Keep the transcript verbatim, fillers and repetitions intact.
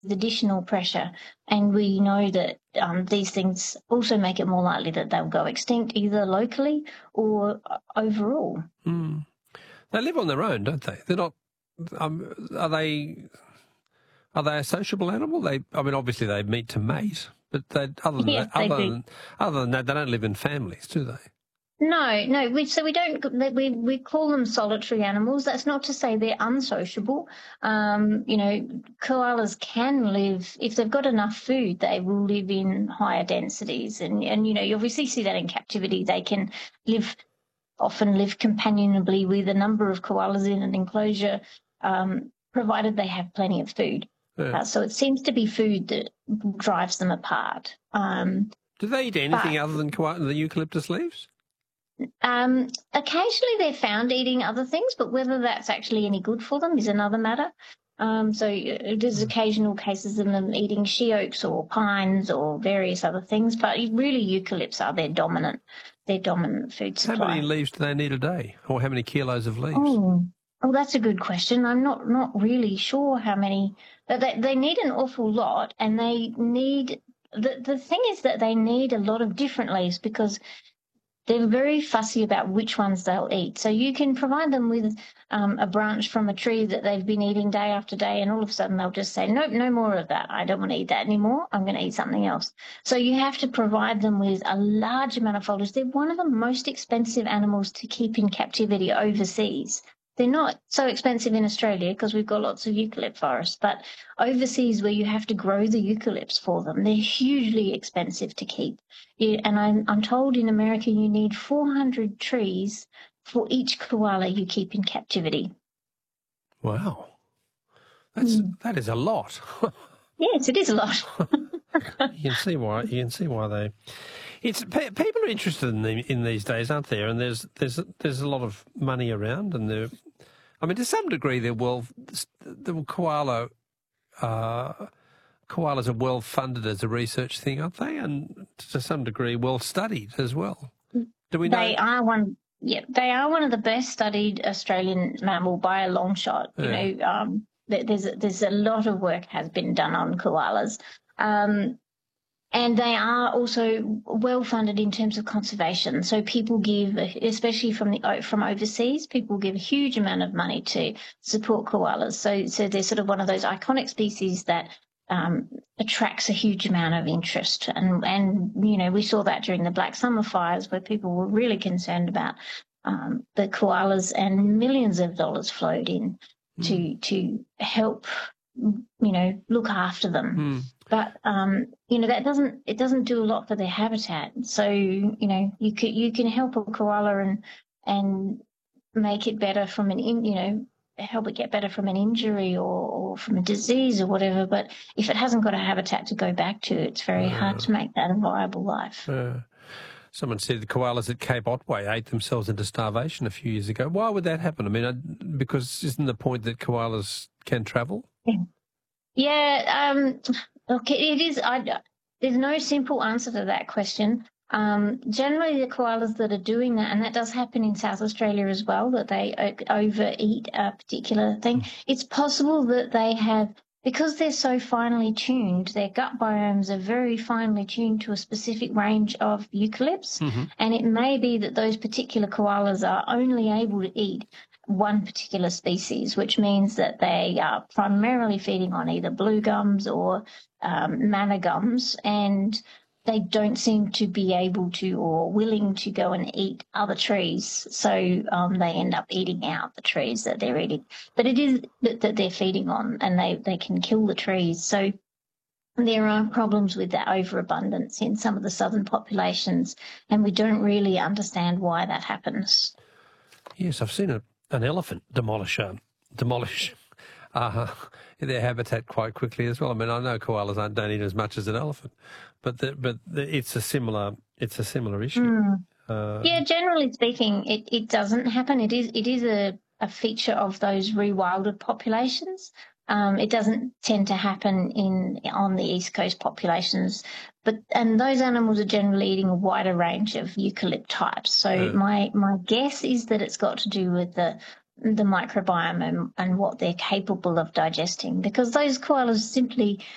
additional pressure, and we know that um, these things also make it more likely that they'll go extinct either locally or uh, overall. Mm. They live on their own, don't they? They're not. Um, are they? Are they a sociable animal? They. I mean, obviously they meet to mate, but they, other than Yes, that, they other do. than other than that, they don't live in families, do they? No, no. We, so we don't. We we call them solitary animals. That's not to say they're unsociable. Um, you know, koalas can live if they've got enough food. They will live in higher densities, and and you know, you obviously see that in captivity. They can live often live companionably with a number of koalas in an enclosure, um, provided they have plenty of food. Yeah. Uh, so it seems to be food that drives them apart. Um, Do they eat anything but other than koala, the eucalyptus leaves? Um, occasionally they're found eating other things, but whether that's actually any good for them is another matter. Um, so uh, there's occasional cases of them eating she oaks or pines or various other things, but really eucalypts are their dominant, their dominant food How supply. many leaves do they need a day, or how many kilos of leaves? Oh, oh, that's a good question. I'm not not really sure how many. But they they need an awful lot, and they need the the thing is that they need a lot of different leaves because they're very fussy about which ones they'll eat. So you can provide them with um, a branch from a tree that they've been eating day after day, and all of a sudden they'll just say, nope, no more of that. I don't want to eat that anymore. I'm going to eat something else. So you have to provide them with a large amount of foliage. They're one of the most expensive animals to keep in captivity overseas. They're not so expensive in Australia because we've got lots of eucalypt forests, but overseas where you have to grow the eucalypts for them, they're hugely expensive to keep. You, and I'm, I'm told in America you need four hundred trees for each koala you keep in captivity. Wow, that's Mm. that is a lot. Yes, it is a lot. You can see why. You can see why they. It's people are interested in them in these days, aren't there? And there's there's there's a lot of money around, and they're. I mean, to some degree, they're well. The koala. Uh, koalas are well funded as a research thing, aren't they? And to some degree, well studied as well. Do we know? They are one. Yeah, they are one of the best studied Australian mammal by a long shot. You Yeah. know, um, there's there's a lot of work has been done on koalas. Um, And they are also well funded in terms of conservation. So people give, especially from the from overseas, people give a huge amount of money to support koalas. So so they're sort of one of those iconic species that um, attracts a huge amount of interest. And and you know we saw that during the Black Summer fires where people were really concerned about um, the koalas, and millions of dollars flowed in mm. to to help you know look after them. Mm. But um, you know that doesn't it doesn't do a lot for their habitat. So you know you can you can help a koala and and make it better from an in, you know help it get better from an injury or, or from a disease or whatever. But if it hasn't got a habitat to go back to, it's very uh, hard to make that a viable life. Uh, someone said the koalas at Cape Otway ate themselves into starvation a few years ago. Why would that happen? I mean, because isn't the point that koalas can travel? Yeah. Yeah. Um, Look, it is. I, there's no simple answer to that question. Um, generally, the koalas that are doing that, and that does happen in South Australia as well, that they overeat a particular thing. It's possible that they have, because they're so finely tuned, their gut biomes are very finely tuned to a specific range of eucalypts, mm-hmm. and it may be that those particular koalas are only able to eat one particular species, which means that they are primarily feeding on either blue gums or um, manna gums, and they don't seem to be able to or willing to go and eat other trees. So um, they end up eating out the trees that they're eating. But it is that, that they're feeding on, and they, they can kill the trees. So there are problems with that overabundance in some of the southern populations, and we don't really understand why that happens. Yes, I've seen a an elephant demolish um, demolish uh, their habitat quite quickly as well. I mean, I know koalas aren't, don't eat as much as an elephant, but the, but the, it's a similar it's a similar issue. Mm. Uh, yeah, generally speaking, it, it doesn't happen. It is it is a, a feature of those rewilded populations. Um, it doesn't tend to happen in on the East Coast populations, but and those animals are generally eating a wider range of eucalypt types. So yeah. my my guess is that it's got to do with the the microbiome and, and what they're capable of digesting, because those koalas simply